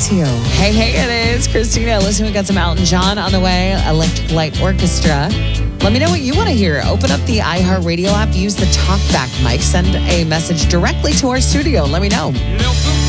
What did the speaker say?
to you. Hey, it is Christina. Listen, we got some Elton John on the way, Electric Light Orchestra. Let me know what you want to hear. Open up the iHeartRadio app, use the TalkBack mic, send a message directly to our studio. Let me know.